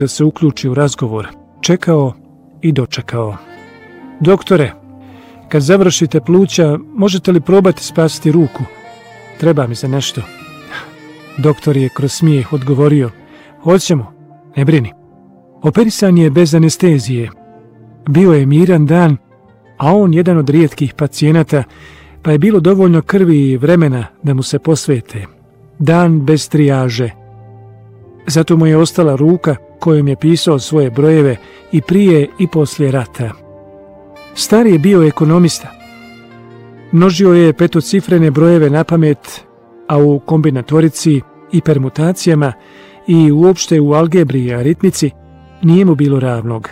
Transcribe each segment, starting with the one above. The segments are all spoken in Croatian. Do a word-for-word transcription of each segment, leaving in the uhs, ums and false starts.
da se uključi u razgovor. Čekao i dočekao. Doktore, kad završite pluća, možete li probati spasiti ruku? Treba mi za nešto. Doktor je kroz smijeh odgovorio. Hoćemo, ne brini. Operisan je bez anestezije. Bio je miran dan, a on jedan od rijetkih pacijenata, pa je bilo dovoljno krvi i vremena da mu se posvete. Dan bez trijaže. Zato mu je ostala ruka kojom je pisao svoje brojeve i prije i poslije rata. Stari je bio ekonomista. Množio je petocifrene brojeve na pamet, a u kombinatorici i permutacijama i uopšte u algebri i aritmici nije mu bilo ravnog.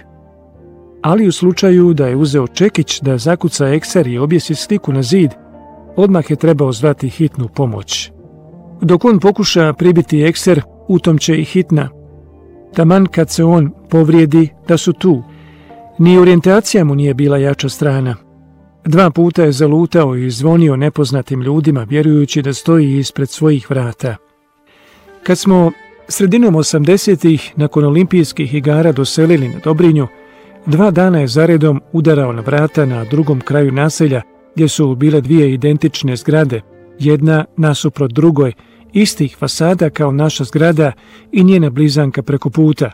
Ali u slučaju da je uzeo čekić da zakuca ekser i objesi sliku na zid, odmah je trebao zvati hitnu pomoć. Dok on pokuša pribiti ekser, u tom će i hitna. Taman kad se on povrijedi da su tu. Ni orijentacija mu nije bila jača strana. Dva puta je zalutao i zvonio nepoznatim ljudima, vjerujući da stoji ispred svojih vrata. Kad smo sredinom osamdesetih nakon olimpijskih igara doselili na Dobrinju, dva dana je zaredom udarao na vrata na drugom kraju naselja, gdje su bile dvije identične zgrade, jedna nasuprot drugoj, istih fasada kao naša zgrada i njena blizanka preko puta.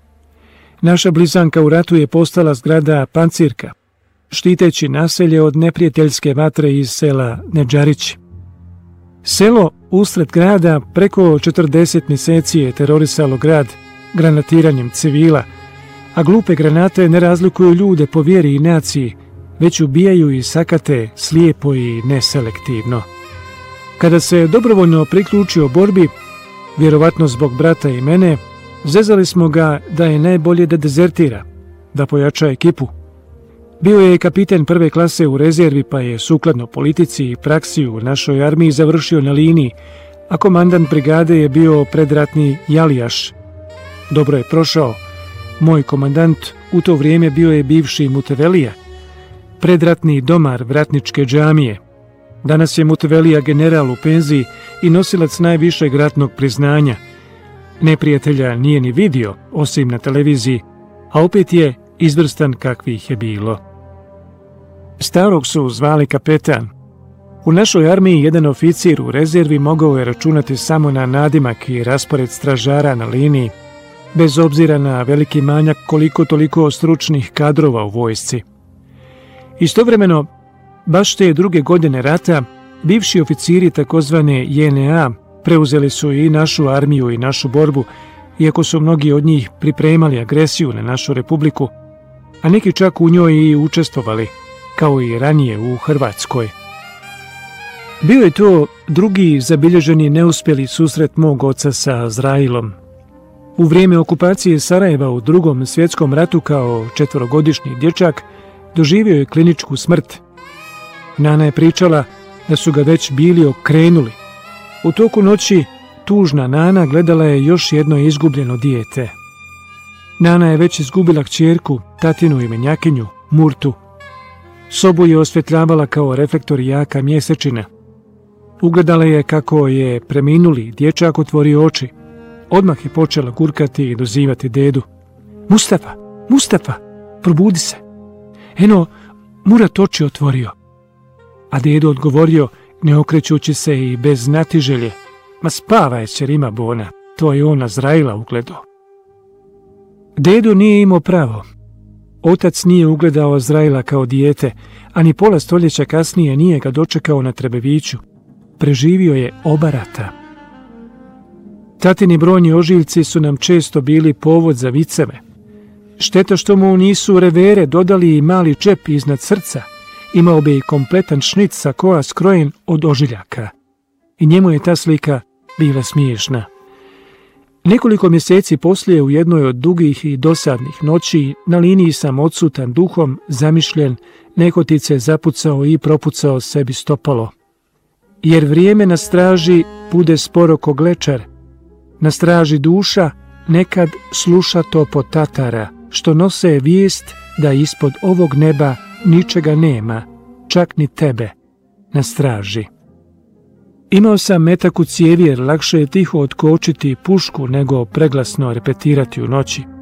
Naša blizanka u ratu je postala zgrada Pancirka, štiteći naselje od neprijateljske vatre iz sela Nedžarić. Selo usred grada preko četrdeset mjeseci je terorisalo grad granatiranjem civila, a glupe granate ne razlikuju ljude po vjeri i naciji, već ubijaju i sakate slijepo i neselektivno. Kada se dobrovoljno priključio borbi, vjerovatno zbog brata i mene, zezali smo ga da je najbolje da dezertira, da pojača ekipu. Bio je kapiten prve klase u rezervi, pa je sukladno politici i praksi u našoj armiji završio na liniji, a komandant brigade je bio predratni Jalijaš. Dobro je prošao. Moj komandant u to vrijeme bio je bivši Mutevelija, predratni domar vratničke džamije. Danas je Mutevelija general u penziji i nosilac najvišeg ratnog priznanja. Neprijatelja nije ni vidio, osim na televiziji, a opet je izvrstan kakvih je bilo. Starog su zvali kapetan. U našoj armiji jedan oficir u rezervi mogao je računati samo na nadimak i raspored stražara na liniji, bez obzira na veliki manjak koliko toliko stručnih kadrova u vojsci. Istovremeno, baš te druge godine rata, bivši oficiri takozvane J N A preuzeli su i našu armiju i našu borbu, iako su mnogi od njih pripremali agresiju na našu republiku, a neki čak u njoj i učestvovali, kao i ranije u Hrvatskoj. Bio je to drugi zabilježeni neuspjeli susret mog oca sa Azrailom. U vrijeme okupacije Sarajeva u drugom svjetskom ratu kao četvorogodišnji dječak doživio je kliničku smrt. Nana je pričala da su ga već bili okrenuli. U toku noći tužna Nana gledala je još jedno izgubljeno dijete. Nana je već izgubila kćerku, tatinu i menjakinju, Murtu. Sobu je osvjetljavala kao reflektor jaka mjesečina. Ugledala je kako je preminuli dječak otvorio oči. Odmah je počela gurkati i dozivati dedu. Mustafa, Mustafa, probudi se. Eno, Murat oči otvorio. A dedo odgovorio, ne okrećući se i bez znatiželje. Ma spavaj, ćerima bona, to je on Azraila ugledao. Dedo nije imao pravo. Otac nije ugledao Azraila kao dijete, a ni pola stoljeća kasnije nije ga dočekao na Trebeviću. Preživio je oba rata. Tatini brojni ožiljci su nam često bili povod za viceve. Šteta što mu nisu revere dodali i mali čep iznad srca. Imao bi i kompletan šnic sa koja skrojen od ožiljaka. I njemu je ta slika bila smiješna. Nekoliko mjeseci poslije u jednoj od dugih i dosadnih noći na liniji sam odsutan duhom, zamišljen, nehotice zapucao i propucao sebi stopalo. Jer vrijeme na straži bude sporo ko glečar. Na straži duša nekad sluša to po Tatara, što nose vijest da ispod ovog neba ničega nema, čak ni tebe, na straži. Imao sam metak u cijevi jer lakše je tiho otkočiti pušku nego preglasno repetirati u noći.